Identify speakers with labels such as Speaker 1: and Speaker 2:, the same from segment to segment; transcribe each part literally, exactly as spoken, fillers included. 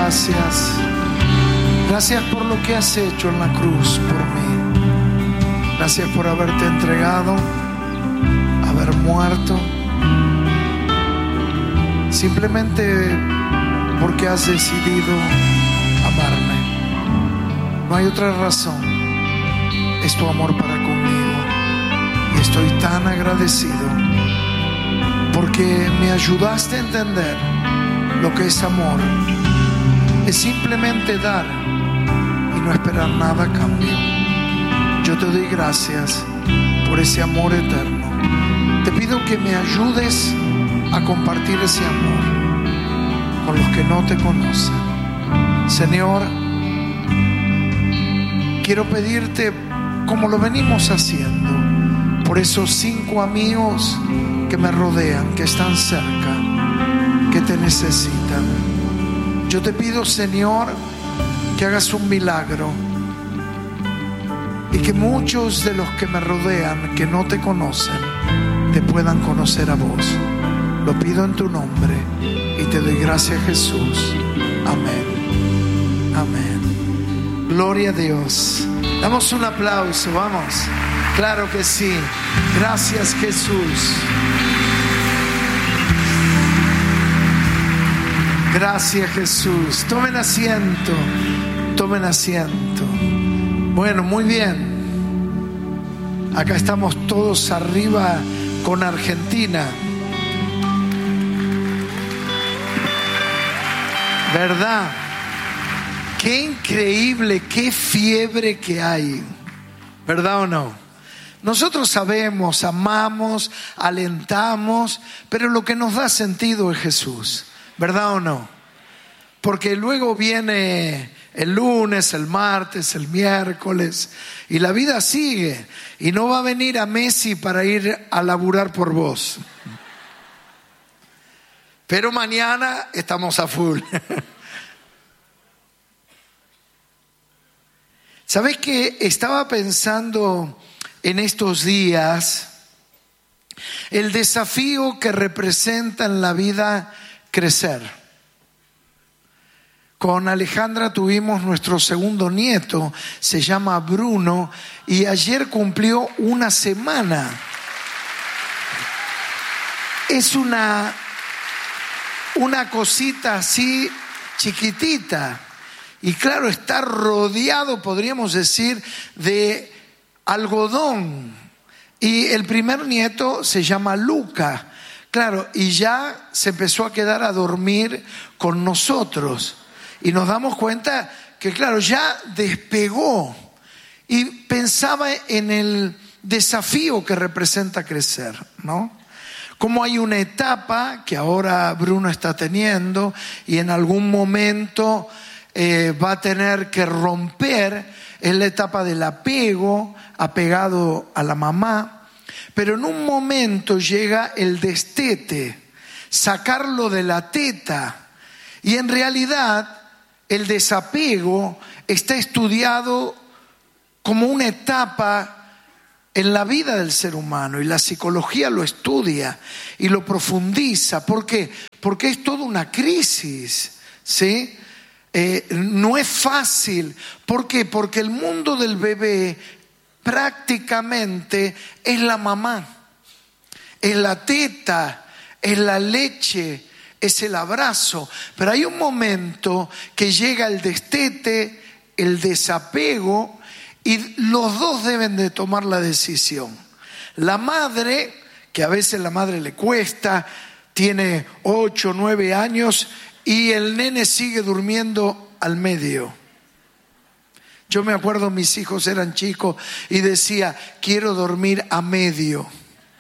Speaker 1: gracias. Gracias por lo que has hecho en la cruz por mí. Gracias por haberte entregado, haber muerto, simplemente porque has decidido amarme. No hay otra razón. Es tu amor para conmigo. Y estoy tan agradecido porque me ayudaste a entender lo que es amor. Es simplemente dar y no esperar nada a cambio. Yo te doy gracias por ese amor eterno. Te pido que me ayudes a compartir ese amor con los que no te conocen. Señor, quiero pedirte, como lo venimos haciendo, por esos cinco amigos que me rodean, que están cerca, que te necesitan. Yo te pido, Señor, que hagas un milagro y que muchos de los que me rodean, que no te conocen, te puedan conocer a vos. Lo pido en tu nombre y te doy gracias, Jesús. Amén. Amén. Gloria a Dios. Damos un aplauso, vamos. Claro que sí. Gracias, Jesús. Gracias, Jesús. Tomen asiento. Tomen asiento. Bueno, muy bien. Acá estamos todos arriba con Argentina. ¿Verdad? Qué increíble, qué fiebre que hay. ¿Verdad o no? Nosotros sabemos, amamos, alentamos, pero lo que nos da sentido es Jesús. ¿Verdad o no? Porque luego viene el lunes, el martes, el miércoles y la vida sigue. Y no va a venir a Messi para ir a laburar por vos. Pero mañana estamos a full. ¿Sabés qué? Estaba pensando en estos días el desafío que representa en la vida crecer. Con Alejandra tuvimos nuestro segundo nieto, se llama Bruno, y ayer cumplió una semana. Es una, una cosita así chiquitita. Y claro, está rodeado, podríamos decir, de algodón. Y el primer nieto se llama Luca. Claro, y ya se empezó a quedar a dormir con nosotros. Y nos damos cuenta que, claro, ya despegó. Y pensaba en el desafío que representa crecer, ¿no? Como hay una etapa que ahora Bruno está teniendo y en algún momento eh, va a tener que romper, es la etapa del apego, apegado a la mamá. Pero en un momento llega el destete, sacarlo de la teta. Y en realidad el desapego está estudiado como una etapa en la vida del ser humano. Y la psicología lo estudia y lo profundiza. ¿Por qué? Porque es toda una crisis, ¿sí? Eh, no es fácil. ¿Por qué? Porque el mundo del bebé prácticamente es la mamá, es la teta, es la leche, es el abrazo. Pero hay un momento que llega el destete, el desapego, y los dos deben de tomar la decisión. La madre, que a veces la madre le cuesta, tiene ocho, nueve años y el nene sigue durmiendo al medio. Yo me acuerdo, mis hijos eran chicos y decía, quiero dormir a medio.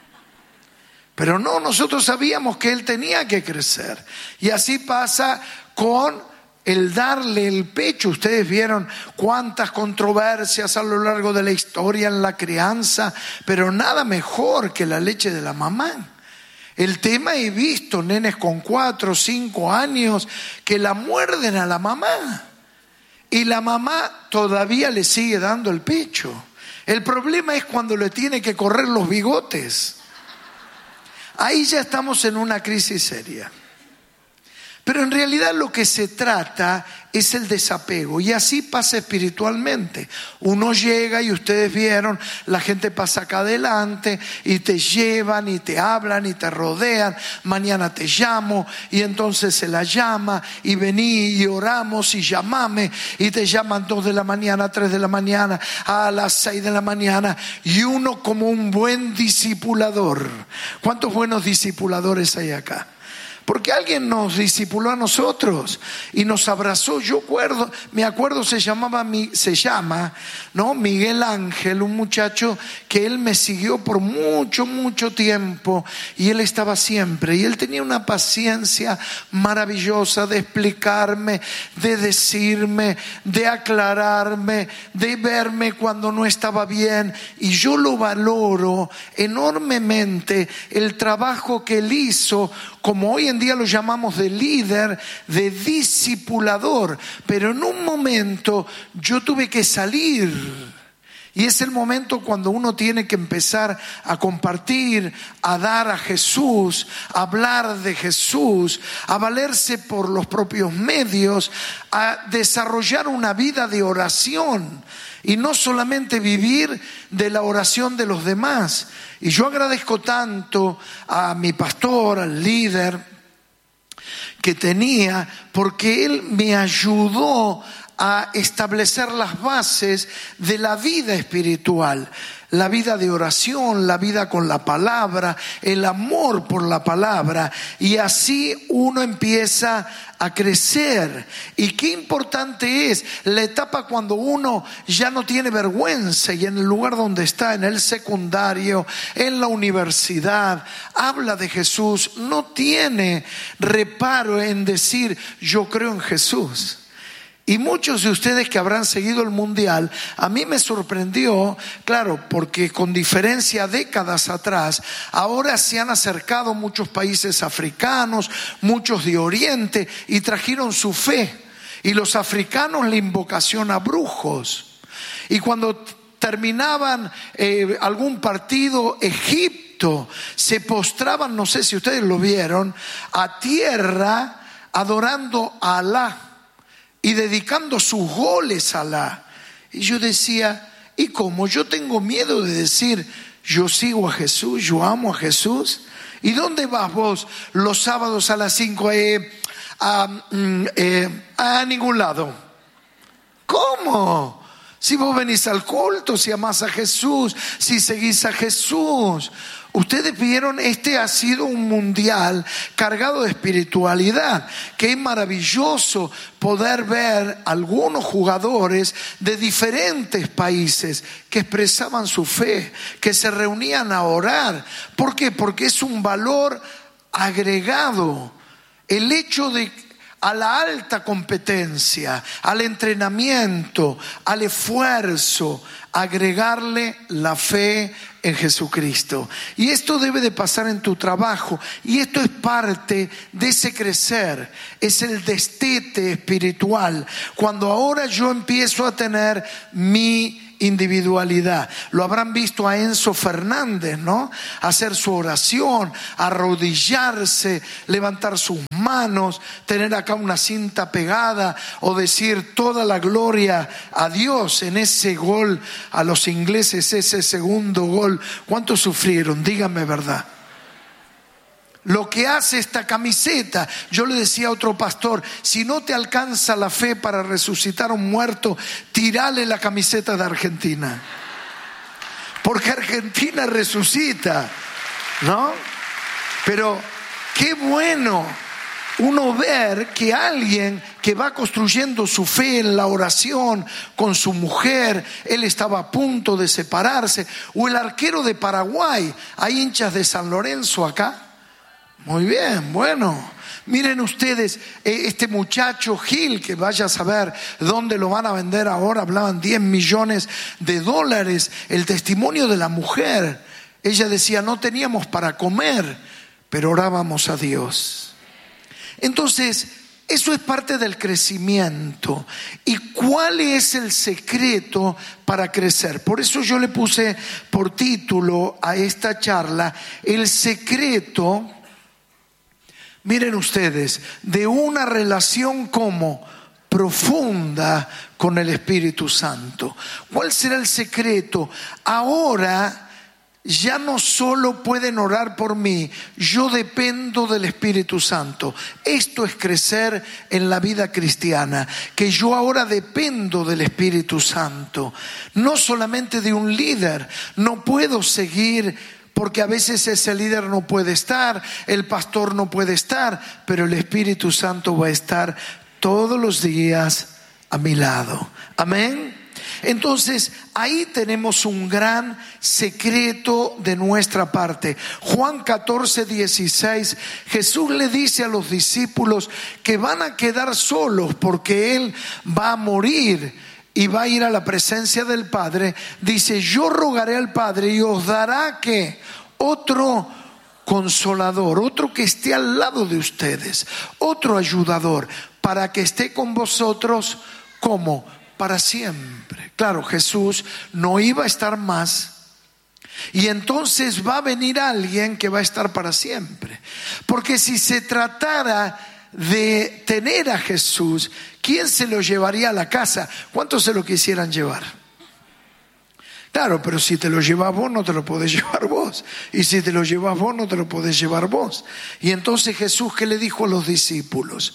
Speaker 1: Pero no, nosotros sabíamos que él tenía que crecer. Y así pasa con el darle el pecho. Ustedes vieron cuántas controversias a lo largo de la historia en la crianza, pero nada mejor que la leche de la mamá. El tema, he visto nenes con cuatro o cinco años que la muerden a la mamá. Y la mamá todavía le sigue dando el pecho. El problema es cuando le tiene que correr los bigotes. Ahí ya estamos en una crisis seria. Pero en realidad lo que se trata es el desapego, y así pasa espiritualmente. Uno llega y ustedes vieron, la gente pasa acá adelante y te llevan y te hablan y te rodean. Mañana te llamo, y entonces se la llama, y vení y oramos y llamame, y te llaman dos de la mañana, tres de la mañana, a las seis de la mañana, y uno como un buen discipulador. ¿Cuántos buenos discipuladores hay acá? Porque alguien nos discipuló a nosotros y nos abrazó. Yo acuerdo, me acuerdo, se llamaba, se llama, ¿no? Miguel Ángel, un muchacho que él me siguió por mucho, mucho tiempo, y él estaba siempre, y él tenía una paciencia maravillosa de explicarme, de decirme, de aclararme, de verme cuando no estaba bien, y yo lo valoro enormemente, el trabajo que él hizo, como hoy en día lo llamamos de líder, de discipulador. Pero en un momento yo tuve que salir, y es el momento cuando uno tiene que empezar a compartir, a dar a Jesús, a hablar de Jesús, a valerse por los propios medios, a desarrollar una vida de oración y no solamente vivir de la oración de los demás. Y yo agradezco tanto a mi pastor, al líder que tenía, porque él me ayudó a establecer las bases de la vida espiritual, la vida de oración, la vida con la palabra, el amor por la palabra, y así uno empieza a crecer. Y qué importante es la etapa cuando uno ya no tiene vergüenza, y en el lugar donde está, en el secundario, en la universidad, habla de Jesús, no tiene reparo en decir yo creo en Jesús. Y muchos de ustedes que habrán seguido el mundial, a mí me sorprendió, claro, porque con diferencia décadas atrás, ahora se han acercado muchos países africanos, muchos de Oriente, y trajeron su fe. Y los africanos la invocación a brujos. Y cuando terminaban eh, algún partido, Egipto, se postraban, no sé si ustedes lo vieron, a tierra adorando a Alá y dedicando sus goles a Alá. Y yo decía, ¿y cómo? Yo tengo miedo de decir, yo sigo a Jesús, yo amo a Jesús. ¿Y dónde vas vos los sábados a las cinco? Eh, a, eh, a ningún lado. ¿Cómo? Si vos venís al culto, si amás a Jesús, si seguís a Jesús. Ustedes vieron, este ha sido un mundial cargado de espiritualidad. Que es maravilloso poder ver algunos jugadores de diferentes países que expresaban su fe, que se reunían a orar. ¿Por qué? Porque es un valor agregado. El hecho de a la alta competencia, al entrenamiento, al esfuerzo, agregarle la fe en Jesucristo. Y esto debe de pasar en tu trabajo, y esto es parte de ese crecer, es el destete espiritual, cuando ahora yo empiezo a tener mi individualidad. Lo habrán visto a Enzo Fernández, ¿no? Hacer su oración, arrodillarse, levantar sus manos, tener acá una cinta pegada, o decir toda la gloria a Dios en ese gol a los ingleses, ese segundo gol. ¿Cuántos sufrieron? Díganme verdad. Lo que hace esta camiseta, yo le decía a otro pastor, si no te alcanza la fe para resucitar a un muerto, tirale la camiseta de Argentina, porque Argentina resucita, ¿no? Pero qué bueno uno ver que alguien que va construyendo su fe en la oración con su mujer, él estaba a punto de separarse, o el arquero de Paraguay. Hay hinchas de San Lorenzo acá. Muy bien, bueno, miren ustedes, este muchacho Gil, que vaya a saber dónde lo van a vender ahora, hablaban diez millones de dólares, el testimonio de la mujer. Ella decía, no teníamos para comer, pero orábamos a Dios. Entonces, eso es parte del crecimiento. ¿Y cuál es el secreto para crecer? Por eso yo le puse por título a esta charla, el secreto. miren ustedes, de una relación como profunda con el Espíritu Santo. ¿Cuál será el secreto? Ahora ya no solo pueden orar por mí, yo dependo del Espíritu Santo. Esto es crecer en la vida cristiana, que yo ahora dependo del Espíritu Santo, no solamente de un líder. No puedo seguir, porque a veces ese líder no puede estar, el pastor no puede estar, pero el Espíritu Santo va a estar todos los días a mi lado. Amén. Entonces, ahí tenemos un gran secreto de nuestra parte. Juan catorce, dieciséis, Jesús le dice a los discípulos que van a quedar solos porque Él va a morir y va a ir a la presencia del Padre. Dice, yo rogaré al Padre y os dará ¿qué? Otro consolador, otro que esté al lado de ustedes, otro ayudador, para que esté con vosotros como para siempre. Claro, Jesús no iba a estar más, y entonces va a venir alguien que va a estar para siempre. Porque si se tratara de tener a Jesús, ¿quién se lo llevaría a la casa? ¿Cuántos se lo quisieran llevar? Claro, pero si te lo llevas vos, no te lo podés llevar vos. Y si te lo llevas vos, no te lo podés llevar vos. Y entonces Jesús, ¿qué le dijo a los discípulos?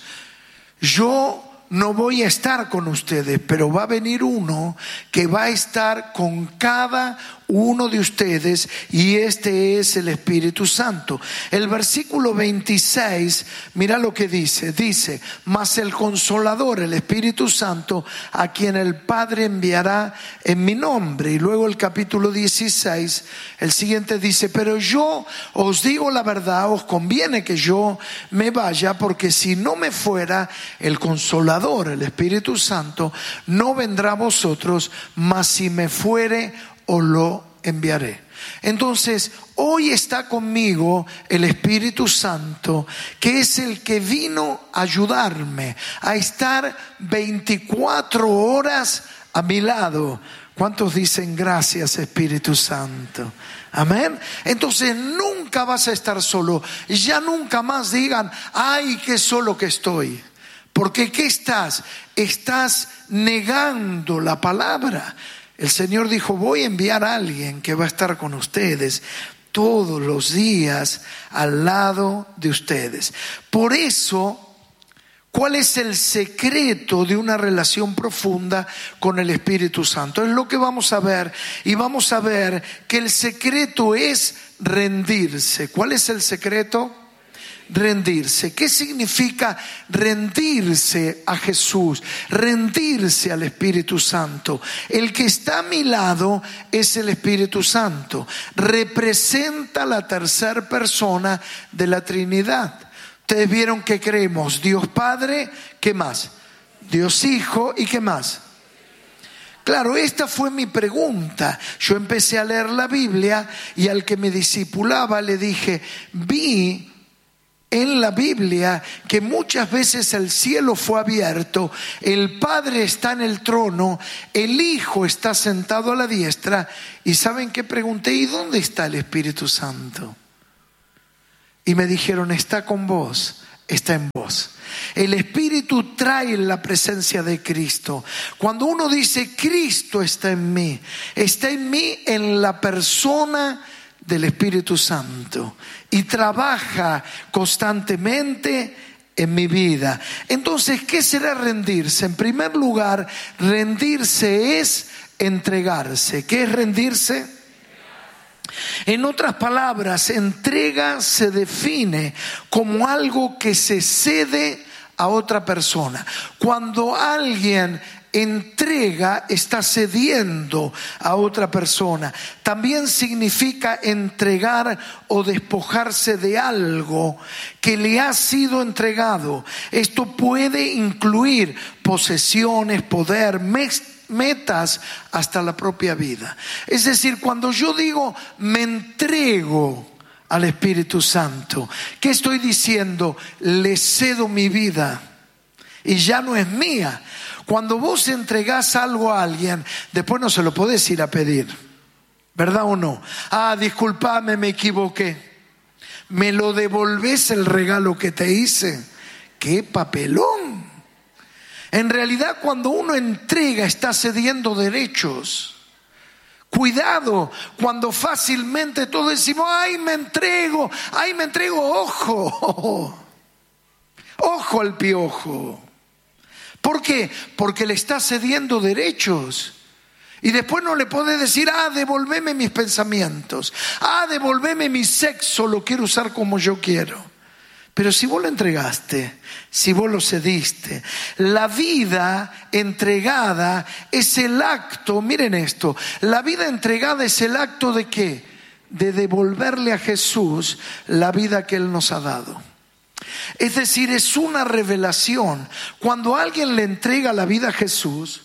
Speaker 1: Yo no voy a estar con ustedes, pero va a venir uno que va a estar con cada uno de ustedes, y este es el Espíritu Santo. El versículo veintiséis, mira lo que dice, dice, mas el Consolador, el Espíritu Santo, a quien el Padre enviará en mi nombre. Y luego el capítulo dieciséis, el siguiente dice, pero yo os digo la verdad, os conviene que yo me vaya, porque si no me fuera, el Consolador, el Espíritu Santo, no vendrá a vosotros, mas si me fuere, os lo enviaré. Entonces, hoy está conmigo el Espíritu Santo, que es el que vino a ayudarme, a estar veinticuatro horas a mi lado. ¿Cuántos dicen gracias, Espíritu Santo? Amén. Entonces nunca vas a estar solo. Ya nunca más digan, ay, qué solo que estoy. Porque ¿qué estás? Estás negando la palabra. El Señor dijo, voy a enviar a alguien que va a estar con ustedes todos los días al lado de ustedes. Por eso, ¿cuál es el secreto de una relación profunda con el Espíritu Santo? Es lo que vamos a ver, y vamos a ver que el secreto es rendirse. ¿Cuál es el secreto? Rendirse. ¿Qué significa rendirse a Jesús? Rendirse al Espíritu Santo. El que está a mi lado es el Espíritu Santo. Representa la tercera persona de la Trinidad. Ustedes vieron que creemos Dios Padre, ¿qué más? Dios Hijo, ¿y qué más? Claro, esta fue mi pregunta. Yo empecé a leer la Biblia y al que me discipulaba le dije, vi en la Biblia que muchas veces el cielo fue abierto, el Padre está en el trono, el Hijo está sentado a la diestra, y ¿saben qué pregunté? ¿Y dónde está el Espíritu Santo? Y me dijeron, está con vos, está en vos. El Espíritu trae la presencia de Cristo. Cuando uno dice Cristo está en mí, está en mí en la persona del Espíritu Santo, y trabaja constantemente en mi vida. Entonces, ¿qué será rendirse? En primer lugar, rendirse es entregarse. ¿Qué es rendirse? En otras palabras, entrega se define como algo que se cede a otra persona. Cuando alguien entrega, está cediendo a otra persona. También significa entregar o despojarse de algo que le ha sido entregado. Esto puede incluir posesiones, poder, metas, hasta la propia vida. Es decir, cuando yo digo me entrego al Espíritu Santo, ¿qué estoy diciendo? Le cedo mi vida y ya no es mía. Cuando vos entregás algo a alguien, después no se lo podés ir a pedir, ¿verdad o no? Ah, disculpame, me equivoqué. ¿Me lo devolvés el regalo que te hice? ¡Qué papelón! En realidad, cuando uno entrega, está cediendo derechos. Cuidado cuando fácilmente todos decimos, ¡ay, me entrego! ¡Ay, me entrego! ¡Ojo! ¡Ojo al piojo! ¿Por qué? Porque le está cediendo derechos. Y después no le podés decir, ah, devolveme mis pensamientos. Ah, devolveme mi sexo, lo quiero usar como yo quiero. Pero si vos lo entregaste, si vos lo cediste, la vida entregada es el acto, miren esto, la vida entregada es el acto de ¿qué? De devolverle a Jesús la vida que Él nos ha dado. Es decir, es una revelación. Cuando alguien le entrega la vida a Jesús,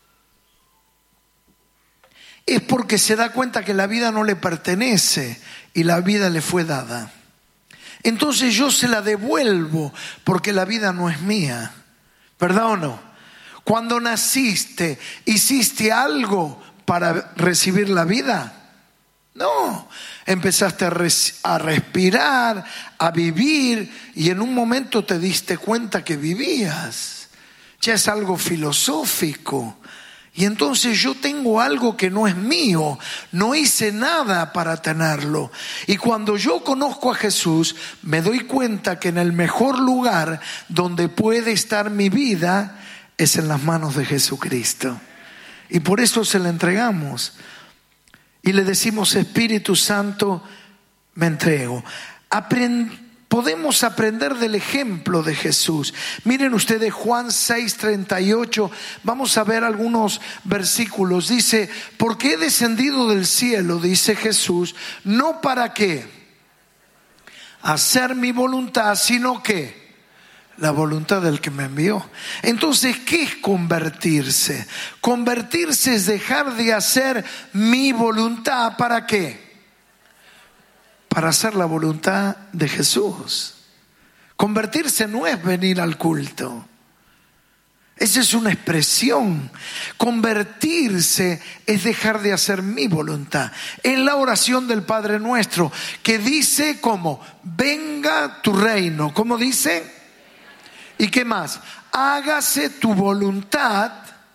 Speaker 1: es porque se da cuenta que la vida no le pertenece y la vida le fue dada. Entonces yo se la devuelvo porque la vida no es mía. ¿Verdad o no? Cuando naciste, ¿hiciste algo para recibir la vida? No, empezaste a, res- a respirar, a vivir, y en un momento te diste cuenta que vivías. Ya es algo filosófico. Y entonces yo tengo algo que no es mío, no hice nada para tenerlo. Y cuando yo conozco a Jesús, me doy cuenta que en el mejor lugar donde puede estar mi vida es en las manos de Jesucristo. Y por eso se la entregamos. Y le decimos, Espíritu Santo, me entrego. Aprend- podemos aprender del ejemplo de Jesús. Miren ustedes Juan seis treinta y ocho. Vamos a ver algunos versículos. Dice, porque he descendido del cielo, dice Jesús, no para qué hacer mi voluntad, sino que la voluntad del que me envió. Entonces, ¿qué es convertirse? Convertirse es dejar de hacer mi voluntad. ¿Para qué? Para hacer la voluntad de Jesús. Convertirse no es venir al culto. Esa es una expresión. Convertirse es dejar de hacer mi voluntad. En la oración del Padre Nuestro, que dice como, venga tu reino. ¿Cómo dice? ¿Y qué más? Hágase tu voluntad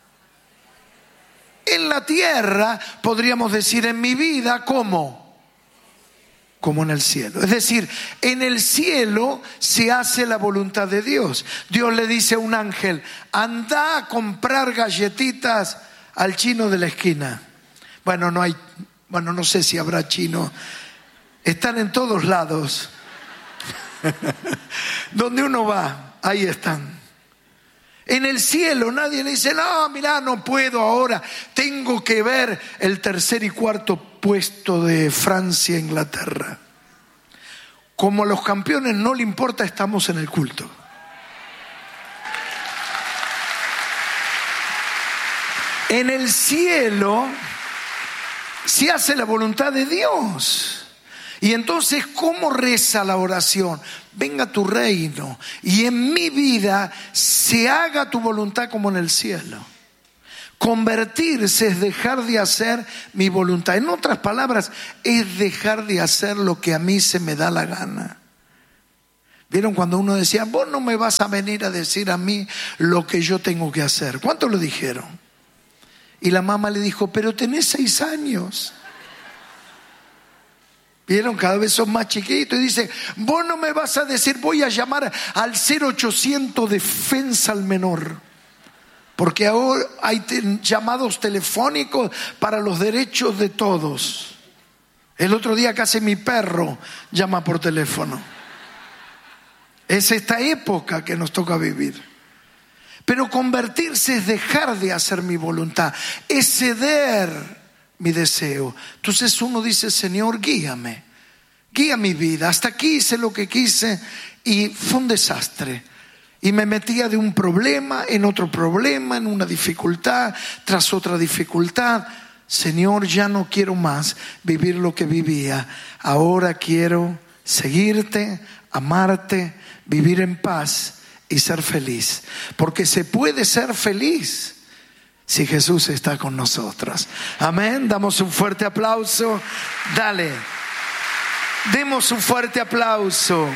Speaker 1: en la tierra, podríamos decir en mi vida, ¿cómo? Como en el cielo. Es decir, en el cielo se hace la voluntad de Dios. Dios le dice a un ángel, anda a comprar galletitas al chino de la esquina. Bueno, no hay, bueno, no sé si habrá chino. Están en todos lados. Donde uno va, ahí están. En el cielo nadie le dice, no, mirá, no puedo ahora, tengo que ver el tercer y cuarto puesto de Francia e Inglaterra. Como a los campeones no le importa, estamos en el culto. En el cielo se hace la voluntad de Dios. Y entonces, ¿cómo reza la oración? Venga tu reino y en mi vida se haga tu voluntad como en el cielo. Convertirse es dejar de hacer mi voluntad. En otras palabras, es dejar de hacer lo que a mí se me da la gana. ¿Vieron cuando uno decía, vos no me vas a venir a decir a mí lo que yo tengo que hacer? ¿Cuánto lo dijeron? Y la mamá le dijo, pero tenés seis años. ¿Vieron? Cada vez son más chiquitos y dice, vos no me vas a decir, voy a llamar al cero ochocientos defensa al menor. Porque ahora hay te- llamados telefónicos para los derechos de todos. El otro día casi mi perro llama por teléfono. Es esta época que nos toca vivir. Pero convertirse es dejar de hacer mi voluntad, es ceder mi deseo. Entonces uno dice, Señor, guíame, guía mi vida. Hasta aquí hice lo que quise y fue un desastre. Y me metía de un problema en otro problema, en una dificultad tras otra dificultad. Señor, ya no quiero más vivir lo que vivía. Ahora quiero seguirte, amarte, vivir en paz y ser feliz. Porque se puede ser feliz si Jesús está con nosotros. Amén. Damos un fuerte aplauso. Dale. Demos un fuerte aplauso.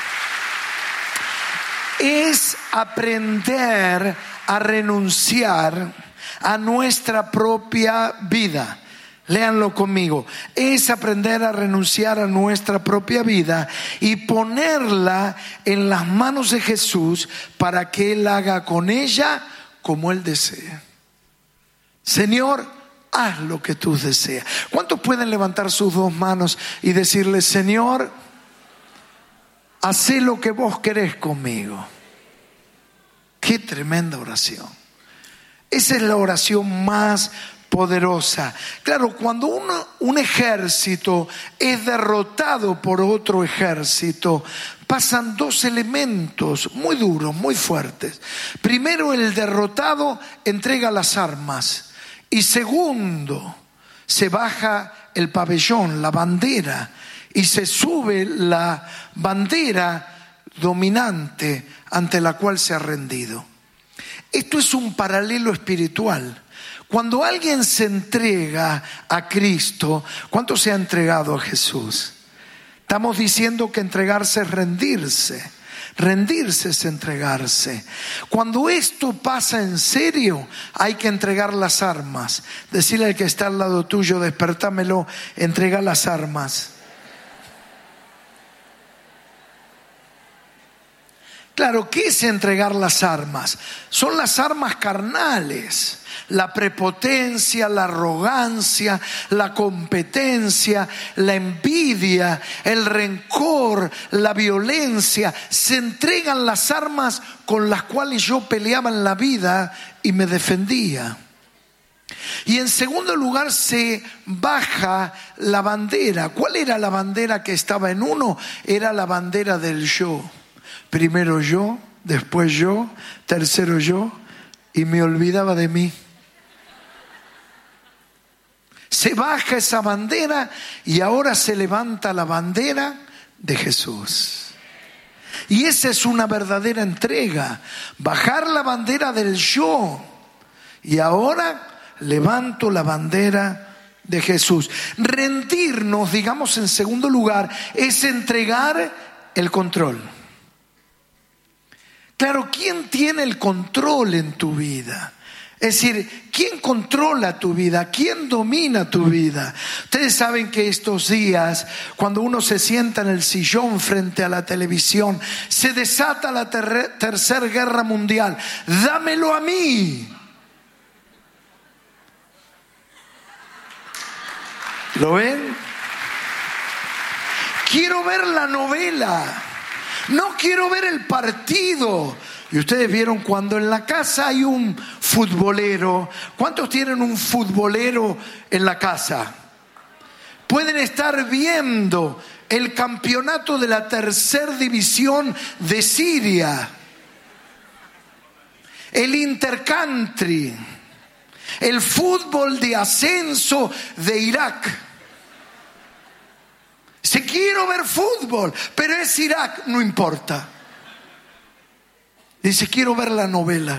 Speaker 1: Es aprender a renunciar a nuestra propia vida. Léanlo conmigo. Es aprender a renunciar a nuestra propia vida y ponerla en las manos de Jesús para que Él haga con ella como Él desea. Señor, haz lo que tú deseas. ¿Cuántos pueden levantar sus dos manos y decirle: Señor, haz lo que vos querés conmigo? Qué tremenda oración. Esa es la oración más poderosa. Claro, cuando uno, un ejército es derrotado por otro ejército, pasan dos elementos muy duros, muy fuertes. Primero, el derrotado entrega las armas. Y segundo, se baja el pabellón, la bandera, y se sube la bandera dominante ante la cual se ha rendido. Esto es un paralelo espiritual. Cuando alguien se entrega a Cristo, ¿cuánto se ha entregado a Jesús? Estamos diciendo que entregarse es rendirse. Rendirse es entregarse. Cuando esto pasa en serio, hay que entregar las armas. Decirle al que está al lado tuyo: despertámelo, entrega las armas. Claro, ¿qué es entregar las armas? Son las armas carnales. La prepotencia, la arrogancia, la competencia, la envidia, el rencor, la violencia. Se entregan las armas con las cuales yo peleaba en la vida y me defendía. Y en segundo lugar, se baja la bandera. ¿Cuál era la bandera que estaba en uno? Era la bandera del yo. Primero yo, después yo, tercero yo, y me olvidaba de mí. Se baja esa bandera y ahora se levanta la bandera de Jesús. Y esa es una verdadera entrega. Bajar la bandera del yo. Y ahora levanto la bandera de Jesús. Rendirnos, digamos en segundo lugar, es entregar el control. Claro, ¿quién tiene el control en tu vida? Es decir, ¿quién controla tu vida? ¿Quién domina tu vida? Ustedes saben que estos días, cuando uno se sienta en el sillón frente a la televisión, se desata la ter- tercera guerra mundial. ¡Dámelo a mí! ¿Lo ven? Quiero ver la novela. No quiero ver el partido. Y ustedes vieron cuando en la casa hay un futbolero. ¿Cuántos tienen un futbolero en la casa? Pueden estar viendo el campeonato de la tercera división de Siria, el intercountry, el fútbol de ascenso de Irak. Si quiero ver fútbol, pero es Irak, no importa. Dice, quiero ver la novela.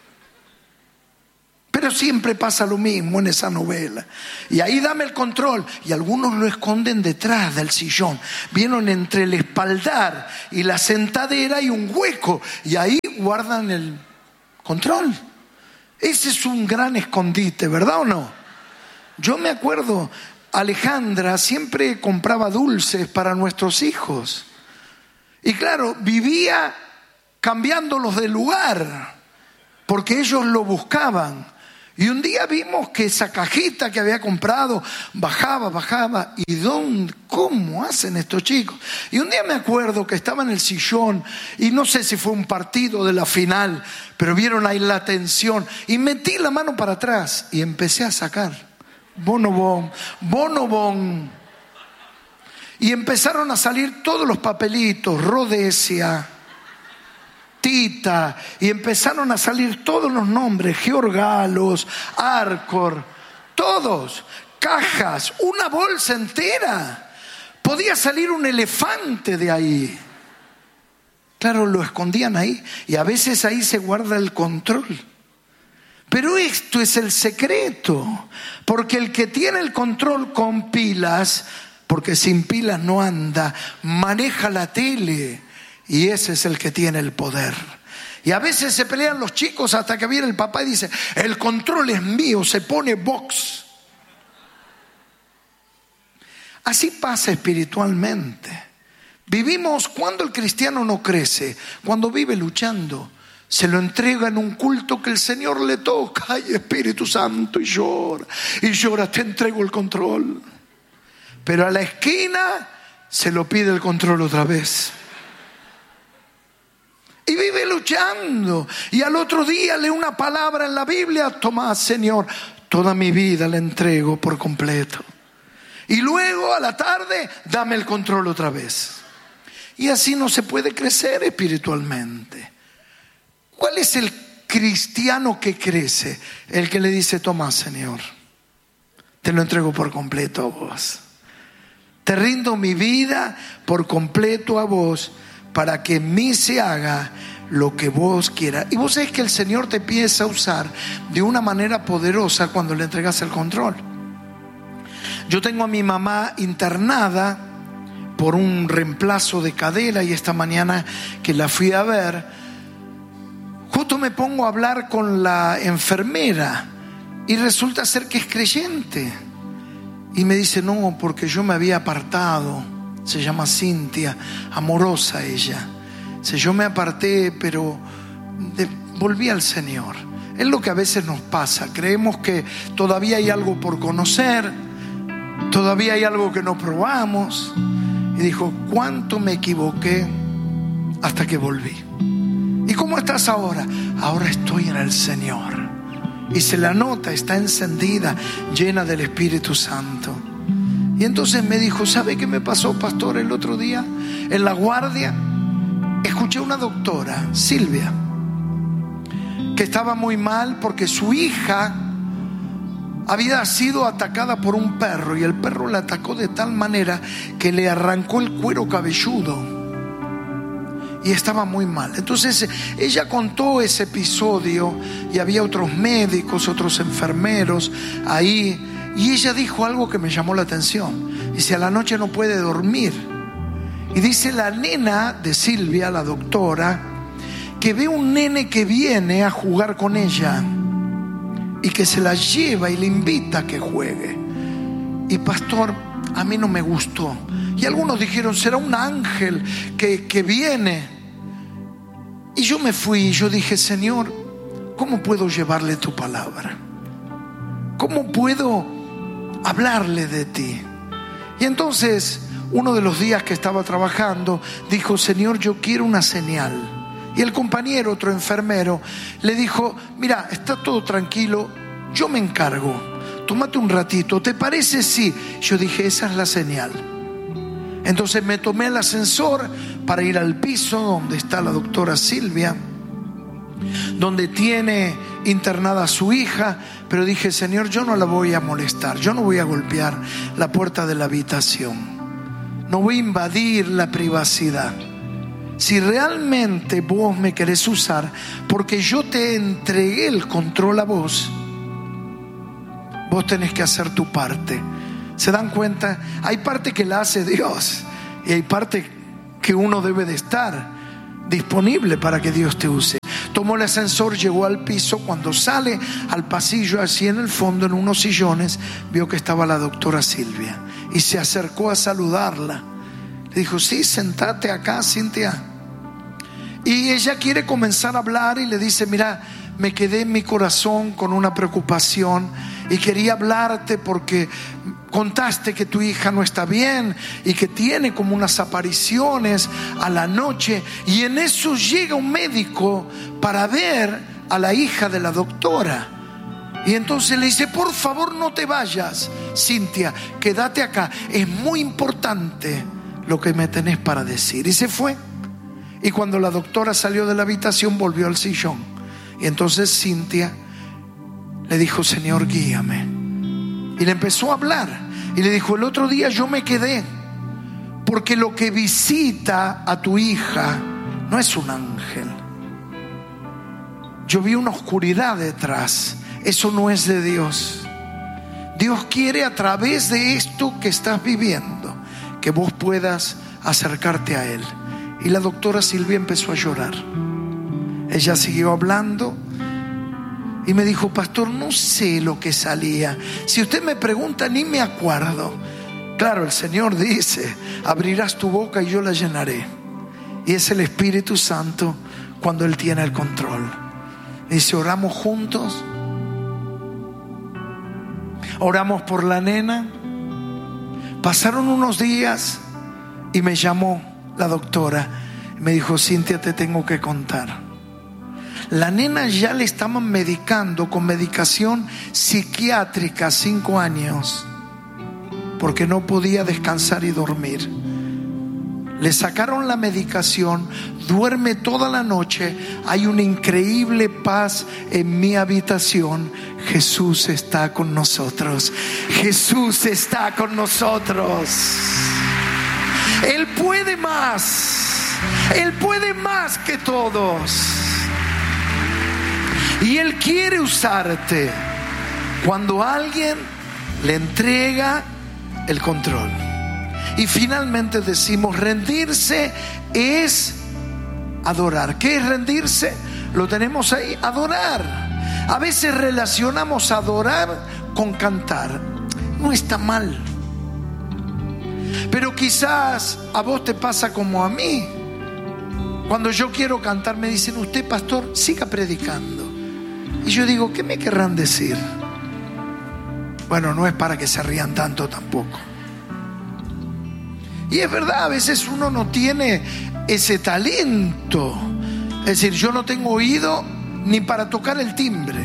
Speaker 1: Pero siempre pasa lo mismo en esa novela. Y ahí dame el control. Y algunos lo esconden detrás del sillón. Vieron entre el espaldar y la sentadera hay un hueco. Y ahí guardan el control. Ese es un gran escondite, ¿verdad o no? Yo me acuerdo, Alejandra siempre compraba dulces para nuestros hijos. Y claro, vivía cambiándolos de lugar, porque ellos lo buscaban. Y un día vimos que esa cajita que había comprado bajaba, bajaba. ¿Y dónde? ¿Cómo hacen estos chicos? Y un día me acuerdo que estaba en el sillón y no sé si fue un partido de la final, pero vieron ahí la tensión y metí la mano para atrás y empecé a sacar bonobón, bonobón. Y empezaron a salir todos los papelitos, Rhodesia, Tita, y empezaron a salir todos los nombres, Georgalos, Arcor, todos, cajas, una bolsa entera. Podía salir un elefante de ahí. Claro, lo escondían ahí y a veces ahí se guarda el control. Pero esto es el secreto, porque el que tiene el control con pilas porque sin pilas no anda, maneja la tele y ese es el que tiene el poder. Y a veces se pelean los chicos hasta que viene el papá y dice, el control es mío, se pone box. Así pasa espiritualmente. Vivimos cuando el cristiano no crece, cuando vive luchando. Se lo entrega en un culto que el Señor le toca. Ay, Espíritu Santo, y llora, y llora, te entrego el control. Pero a la esquina se lo pide el control otra vez. Y vive luchando. Y al otro día lee una palabra en la Biblia. Toma, Señor, toda mi vida la entrego por completo. Y luego a la tarde, dame el control otra vez. Y así no se puede crecer espiritualmente. ¿Cuál es el cristiano que crece? El que le dice, toma, Señor, te lo entrego por completo a vos. Te rindo mi vida por completo a vos, para que en mí se haga lo que vos quieras. Y vos sabés que el Señor te empieza a usar de una manera poderosa cuando le entregas el control. Yo tengo a mi mamá internada por un reemplazo de cadera, y esta mañana que la fui a ver, justo me pongo a hablar con la enfermera y resulta ser que es creyente. Y me dice, no, porque yo me había apartado. Se llama Cintia, amorosa ella. Dice, yo me aparté, pero de, volví al Señor. Es lo que a veces nos pasa. Creemos que todavía hay algo por conocer, todavía hay algo que no probamos. Y dijo, ¿cuánto me equivoqué hasta que volví? ¿Y cómo estás ahora? Ahora estoy en el Señor. Y se la nota, está encendida, llena del Espíritu Santo. Y entonces me dijo, ¿sabe qué me pasó, pastor? El otro día en la guardia escuché a una doctora, Silvia, que estaba muy mal porque su hija había sido atacada por un perro, y el perro la atacó de tal manera que le arrancó el cuero cabelludo y estaba muy mal. Entonces ella contó ese episodio y había otros médicos, otros enfermeros ahí. Y ella dijo algo que me llamó la atención. Dice, a la noche no puede dormir. Y dice la nena de Silvia, la doctora, que ve un nene que viene a jugar con ella y que se la lleva y le invita a que juegue. Y pastor, a mí no me gustó. Y algunos dijeron, será un ángel que, que viene. Y yo me fui y yo dije, Señor, ¿cómo puedo llevarle tu palabra? ¿Cómo puedo hablarle de ti? Y entonces uno de los días que estaba trabajando dijo, Señor, yo quiero una señal. Y el compañero, otro enfermero, le dijo, mira, está todo tranquilo, yo me encargo, tómate un ratito, ¿te parece? Sí. Yo dije, esa es la señal. Entonces me tomé el ascensor para ir al piso donde está la doctora Silvia, donde tiene internada a su hija. Pero dije, Señor, yo no la voy a molestar, yo no voy a golpear la puerta de la habitación, no voy a invadir la privacidad. Si realmente vos me querés usar, porque yo te entregué el control a vos, vos tenés que hacer tu parte. ¿Se dan cuenta? Hay parte que la hace Dios y hay parte que uno debe de estar disponible para que Dios te use. Tomó el ascensor, llegó al piso. Cuando sale al pasillo, así en el fondo, en unos sillones, vio que estaba la doctora Silvia y se acercó a saludarla. Le dijo, sí, sentate acá, Cintia. Y ella quiere comenzar a hablar y le dice, mira, me quedé en mi corazón con una preocupación y quería hablarte porque contaste que tu hija no está bien y que tiene como unas apariciones a la noche. Y en eso llega un médico para ver a la hija de la doctora. Y entonces le dice, por favor no te vayas, Cintia, quédate acá, es muy importante lo que me tenés para decir. Y se fue. Y cuando la doctora salió de la habitación, volvió al sillón. Y entonces Cintia le dijo, Señor, guíame. Y le empezó a hablar. Y le dijo, el otro día yo me quedé, porque lo que visita a tu hija no es un ángel. Yo vi una oscuridad detrás. Eso no es de Dios. Dios quiere, a través de esto que estás viviendo, que vos puedas acercarte a Él. Y la doctora Silvia empezó a llorar. Ella siguió hablando y me dijo: pastor, no sé lo que salía. Si usted me pregunta, ni me acuerdo. Claro, el Señor dice: abrirás tu boca y yo la llenaré. Y es el Espíritu Santo cuando Él tiene el control. Dice: oramos juntos. Oramos por la nena. Pasaron unos días y me llamó la doctora. Me dijo: Cintia, te tengo que contar. La nena ya le estaban medicando con medicación psiquiátrica cinco años, porque no podía descansar y dormir. Le sacaron la medicación, duerme toda la noche, hay una increíble paz en mi habitación. Jesús está con nosotros. Jesús está con nosotros. Él puede más. Él puede más que todos. Y Él quiere usarte cuando alguien le entrega el control. Y finalmente decimos: rendirse es adorar. ¿Qué es rendirse? Lo tenemos ahí: adorar. A veces relacionamos adorar con cantar. No está mal, pero quizás a vos te pasa como a mí. Cuando yo quiero cantar me dicen: usted, pastor, siga predicando. Y yo digo: ¿qué me querrán decir? Bueno, no es para que se rían tanto tampoco. Y es verdad, a veces uno no tiene ese talento. Es decir, yo no tengo oído ni para tocar el timbre.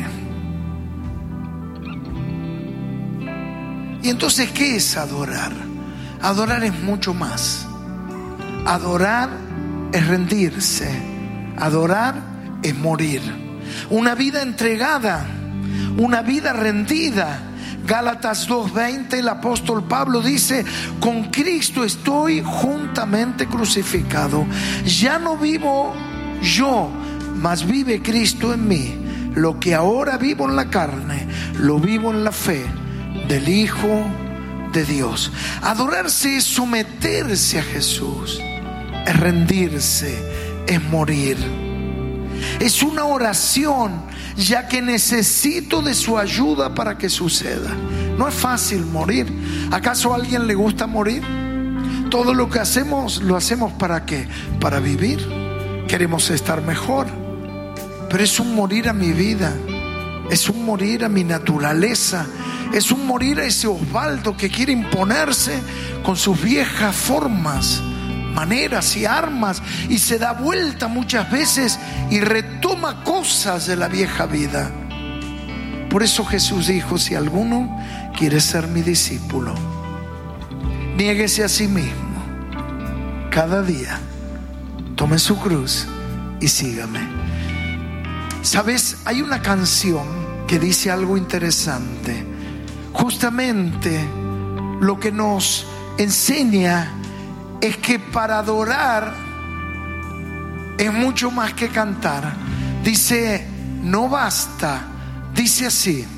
Speaker 1: Y entonces, ¿qué es adorar? Adorar es mucho más. Adorar es rendirse. Adorar es morir. Una vida entregada, una vida rendida. Gálatas dos veinte, el apóstol Pablo dice: con Cristo estoy juntamente crucificado. Ya no vivo yo, mas vive Cristo en mí. Lo que ahora vivo en la carne, lo vivo en la fe del Hijo de Dios. Adorarse es someterse a Jesús, es rendirse, es morir. Es una oración, ya que necesito de su ayuda para que suceda. No es fácil morir. ¿Acaso a alguien le gusta morir? Todo lo que hacemos, lo hacemos ¿para qué? Para vivir. Queremos estar mejor. Pero es un morir a mi vida. Es un morir a mi naturaleza. Es un morir a ese Osvaldo que quiere imponerse con sus viejas formas, maneras y armas, y se da vuelta muchas veces y retoma cosas de la vieja vida. Por eso Jesús dijo: si alguno quiere ser mi discípulo, niéguese a sí mismo cada día, tome su cruz y sígame. ¿Sabes? Hay una canción que dice algo interesante. Justamente lo que nos enseña es que para adorar es mucho más que cantar. Dice: no basta, dice así: